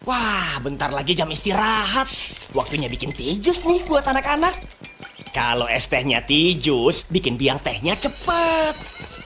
Wah, bentar lagi jam istirahat. Waktunya bikin tijus nih buat anak-anak. Kalau es tehnya tijus, bikin biang tehnya cepet.